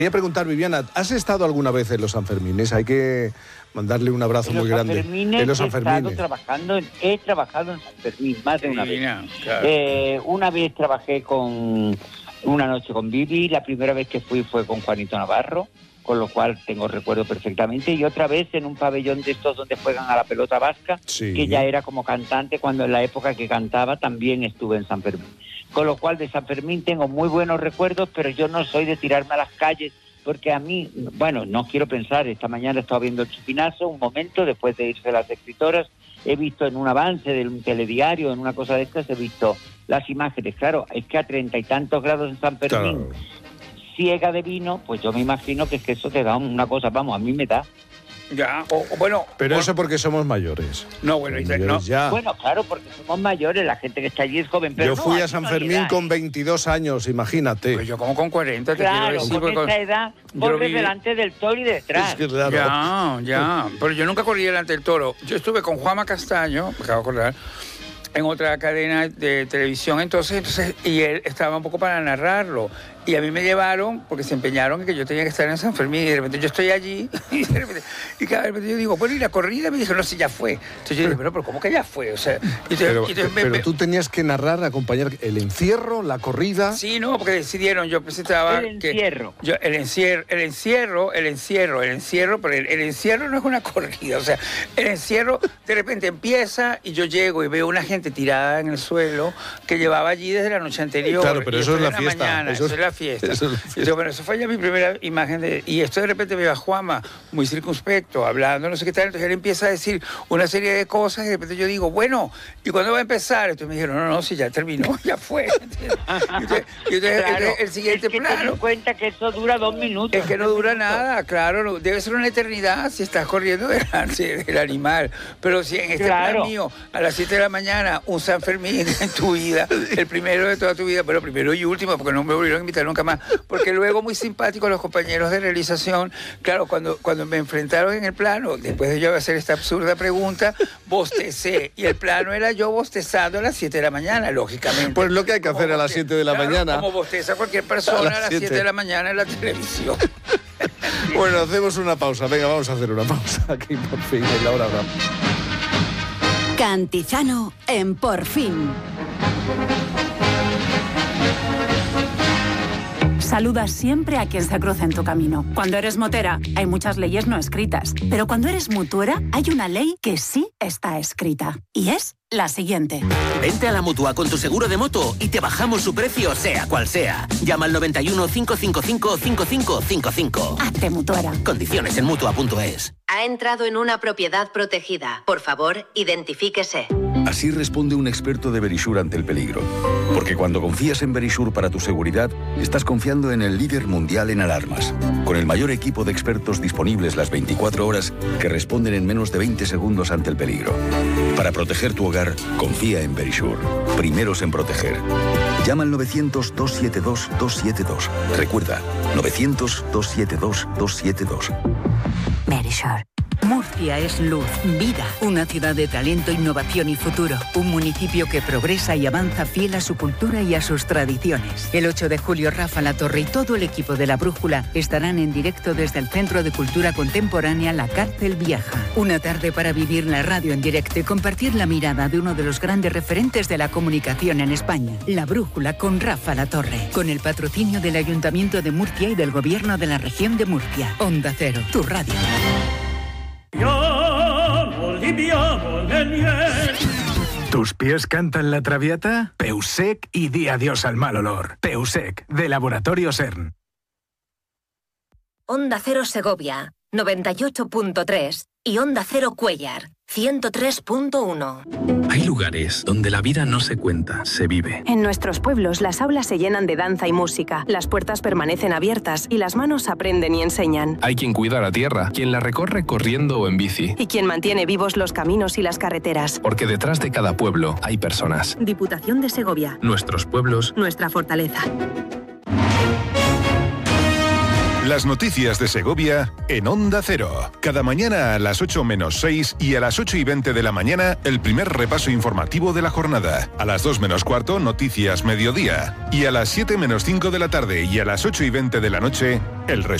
Quería preguntar, Viviana, ¿has estado alguna vez en los Sanfermines? Hay que mandarle un abrazo muy grande. En los Sanfermines he trabajado en San Fermín más de una vez. Claro. Una vez trabajé con una noche con Vivi, la primera vez que fui fue con Juanito Navarro, con lo cual tengo recuerdo perfectamente, y otra vez en un pabellón de estos donde juegan a la pelota vasca, sí, que ya era como cantante, cuando en la época que cantaba también estuve en San Fermín. Con lo cual de San Fermín tengo muy buenos recuerdos, pero yo no soy de tirarme a las calles, porque a mí, bueno, no quiero pensar, esta mañana estaba viendo el Chupinazo, un momento después de irse las escritoras, he visto en un avance de un telediario, en una cosa de estas, he visto las imágenes. Claro, es que a 30 y tantos grados en San Fermín, claro, ciega de vino, pues yo me imagino que es que eso te da una cosa, vamos, a mí me da. Ya, bueno... Pero eso porque somos mayores. No, bueno, no. Ya. Bueno, claro, porque somos mayores, la gente que está allí es joven, pero yo fui a San Fermín con 22 años, imagínate. Pues yo como con 40, claro, te quiero decir. Con esa edad, corres delante del toro y detrás. Es que claro. Ya, pero yo nunca corrí delante del toro. Yo estuve con Juanma Castaño, me acabo de acordar, en otra cadena de televisión, entonces, y él estaba un poco para narrarlo. Y a mí me llevaron, porque se empeñaron en que yo tenía que estar en San Fermín, y de repente yo estoy allí, y cada vez yo digo, bueno, ¿y la corrida? Me dijeron, no, sí, ya fue. Entonces yo dije, pero ¿cómo que ya fue? O sea, pero tú tenías que narrar, acompañar el encierro, la corrida. Sí, no, porque decidieron, yo presentaba... El encierro. El encierro, pero el encierro no es una corrida, o sea, el encierro de repente empieza y yo llego y veo una gente tirada en el suelo que llevaba allí desde la noche anterior. Claro, pero eso es la fiesta. Mañana, eso es la fiesta. Entonces, bueno, eso fue ya mi primera imagen y esto de repente veo a Juanma muy circunspecto, hablando, no sé qué tal, entonces él empieza a decir una serie de cosas y de repente yo digo, bueno, ¿y cuándo va a empezar? Entonces me dijeron, no, si ya terminó, ya fue. Y entonces claro, el siguiente plano. Ten en cuenta que eso dura 2 minutos. Es que no dura nada, claro, no, debe ser una eternidad si estás corriendo delante del animal, pero si en este plan mío, a las 7 de la mañana, un San Fermín en tu vida, el primero de toda tu vida, pero primero y último, porque no me volvieron a invitar nunca más, porque luego muy simpáticos los compañeros de realización, claro, cuando me enfrentaron en el plano, después de yo hacer esta absurda pregunta, bostecé, y el plano era yo bostezando a las 7 de la mañana, lógicamente. Pues lo que hay que hacer a las 7 de la mañana. Como bosteza cualquier persona a las 7 de la mañana en la televisión. Bueno, hacemos una pausa, venga, vamos a hacer una pausa aquí por fin, en la hora. Cantizano en Por Fin. Saluda siempre a quien se cruza en tu camino. Cuando eres motera, hay muchas leyes no escritas. Pero cuando eres mutuera, hay una ley que sí está escrita. Y es la siguiente. Vente a la Mutua con tu seguro de moto y te bajamos su precio, sea cual sea. Llama al 91 555 5555. Hazte mutuera. Condiciones en Mutua.es. Ha entrado en una propiedad protegida. Por favor, identifíquese. Así responde un experto de Verisure ante el peligro. Porque cuando confías en Verisure para tu seguridad, estás confiando en el líder mundial en alarmas. Con el mayor equipo de expertos disponibles las 24 horas que responden en menos de 20 segundos ante el peligro. Para proteger tu hogar, confía en Verisure. Primeros en proteger. Llama al 900-272-272. Recuerda, 900-272-272. Verisure. Murcia es luz, vida, una ciudad de talento, innovación y futuro. Un municipio que progresa y avanza fiel a su cultura y a sus tradiciones. El 8 de julio, Rafa Latorre y todo el equipo de La Brújula estarán en directo desde el Centro de Cultura Contemporánea La Cárcel Vieja. Una tarde para vivir la radio en directo y compartir la mirada de uno de los grandes referentes de la comunicación en España. La Brújula con Rafa Latorre. Con el patrocinio del Ayuntamiento de Murcia y del Gobierno de la Región de Murcia. Onda Cero, tu radio. ¿Tus pies cantan la Traviata? Peusec y di adiós al mal olor. Peusec, de Laboratorio CERN. Onda Cero Segovia, 98.3 y Onda Cero Cuéllar, 103.1. Hay lugares donde la vida no se cuenta, se vive. En nuestros pueblos las aulas se llenan de danza y música, las puertas permanecen abiertas y las manos aprenden y enseñan. Hay quien cuida la tierra, quien la recorre corriendo o en bici. Y quien mantiene vivos los caminos y las carreteras. Porque detrás de cada pueblo hay personas. Diputación de Segovia. Nuestros pueblos. Nuestra fortaleza. Las noticias de Segovia en Onda Cero. Cada mañana a las 8 menos 6 y a las 8 y 20 de la mañana, el primer repaso informativo de la jornada. A las 2 menos cuarto, Noticias Mediodía. Y a las 7 menos 5 de la tarde y a las 8 y 20 de la noche, el resumen